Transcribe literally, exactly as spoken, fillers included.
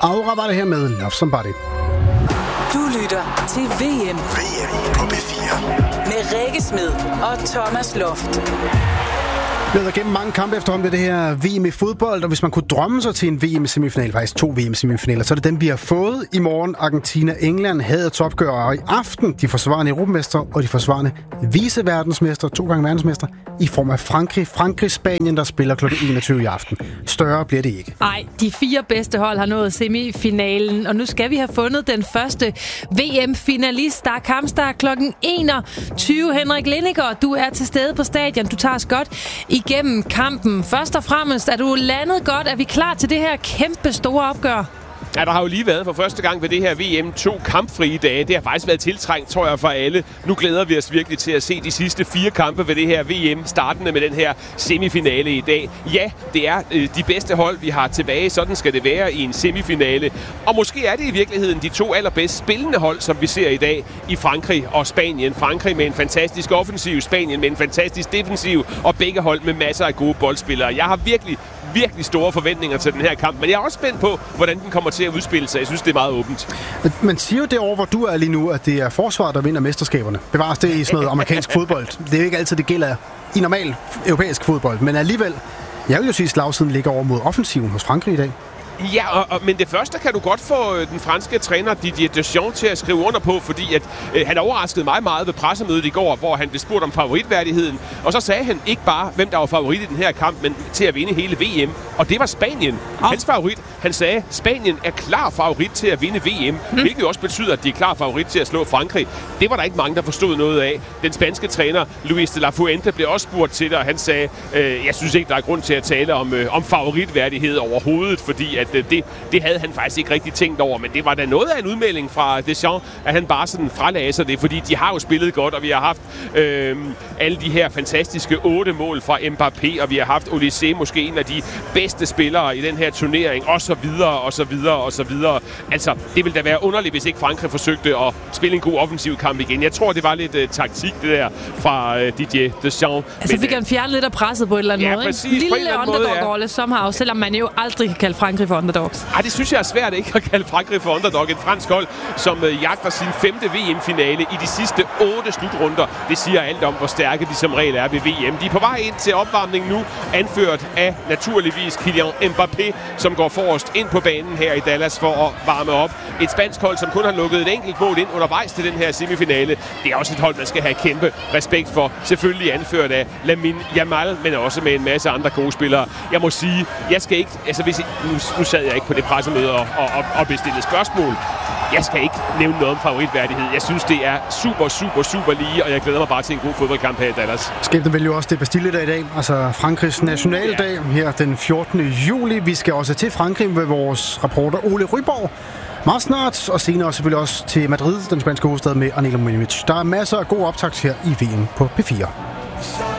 Aura var det her med Love Somebody. Du lytter til V M. V M på P fire. Med Rikke Smed og Thomas Loft. Vi har gennem mange kampe efterhånden ved det her V M i fodbold, og hvis man kunne drømme sig til en V M-semifinal, faktisk to V M-semifinaler, så er det dem, vi har fået i morgen. Argentina-England havde topgør, og i aften de forsvarende europamester og de forsvarende viceverdensmester, to gange verdensmester, i form af Frankrig. Frankrig-Spanien, der spiller klokken enogtyve i aften. Større bliver det ikke. Nej, de fire bedste hold har nået semifinalen, og nu skal vi have fundet den første V M-finalist. Der er kampstart klokken enogtyve. Henrik Lindegaard, du er til stede på stadion. Du tager os godt igennem kampen. Først og fremmest, er du landet godt? Er vi klar til det her kæmpe store opgør? Ja, der har jo lige været for første gang ved det her V M to kampfrie dage. Det har faktisk været tiltrængt, tror jeg, for alle. Nu glæder vi os virkelig til at se de sidste fire kampe ved det her V M, startende med den her semifinale i dag. Ja, det er øh, de bedste hold, vi har tilbage. Sådan skal det være i en semifinale. Og måske er det i virkeligheden de to allerbedst spillende hold, som vi ser i dag i Frankrig og Spanien. Frankrig med en fantastisk offensiv, Spanien med en fantastisk defensiv, og begge hold med masser af gode boldspillere. Jeg har virkelig virkelig store forventninger til den her kamp, men jeg er også spændt på, hvordan den kommer til at udspille sig. Jeg synes, det er meget åbent. Man siger jo derovre, hvor du er lige nu, at det er forsvaret, der vinder mesterskaberne. Bevares det i sådan noget amerikansk fodbold. Det er jo ikke altid, det gælder i normal europæisk fodbold, men alligevel, jeg vil jo sige, at slagsiden ligger over mod offensiven hos Frankrig i dag. Ja, og, og, men det første kan du godt få øh, den franske træner Didier Deschamps til at skrive under på, fordi at, øh, han overraskede mig meget ved pressemødet i går, hvor han blev spurgt om favoritværdigheden. Og så sagde han ikke bare, hvem der var favorit i den her kamp, men til at vinde hele V M. Og det var Spanien. Oh. Hans favorit. Han sagde, Spanien er klar favorit til at vinde V M, mm. hvilket også betyder, at de er klar favorit til at slå Frankrig. Det var der ikke mange, der forstod noget af. Den spanske træner Luis de la Fuente blev også spurgt til det, og han sagde, øh, jeg synes ikke, der er grund til at tale om, øh, om favoritværdighed overhovedet, fordi at Det, det havde han faktisk ikke rigtig tænkt over, men det var da noget af en udmelding fra Deschamps, at han bare sådan fralagde sig det, fordi de har jo spillet godt, og vi har haft øh, alle de her fantastiske otte mål fra Mbappé, og vi har haft Olysée, måske en af de bedste spillere i den her turnering, og så videre, og så videre, og så videre. Altså, det ville da være underligt, hvis ikke Frankrig forsøgte at spille en god offensiv kamp igen. Jeg tror, det var lidt uh, taktik, det der fra uh, Didier Deschamps. Altså, fik han fjernet lidt af presset på et eller andet ja, måde, præcis, ikke? Lille underdog-rolle, somehow, selvom man jo aldrig kan kalde Frankrig for underdogs. Ej, det synes jeg er svært ikke at kalde Frankrig for underdog. Et fransk hold, som øh, jagter sin femte V M-finale i de sidste otte slutrunder. Det siger alt om, hvor stærke de som regel er ved V M. De er på vej ind til opvarmning nu, anført af naturligvis Kylian Mbappé, som går forrest ind på banen her i Dallas for at varme op. Et spansk hold, som kun har lukket et enkelt mål ind undervejs til den her semifinale. Det er også et hold, man skal have kæmpe respekt for. Selvfølgelig anført af Lamine Yamal, men også med en masse andre gode spillere. Jeg må sige, jeg skal ikke... Altså, hvis I, nu, nu sad jeg ikke på det pressemøde og, og, og bestille spørgsmål. Jeg skal ikke nævne noget om favoritværdighed. Jeg synes, det er super, super, super lige, og jeg glæder mig bare til en god fodboldkamp her i Dallas. Skæbnen vil jo også det Bastille-dag i dag, altså Frankrigs nationaldag her den fjortende juli. Vi skal også til Frankrig med vores reporter Ole Ryborg meget snart, og senere selvfølgelig også til Madrid, den spanske hovedstad, med Anela Mojimic. Der er masser af god optakt her i V M på P fire.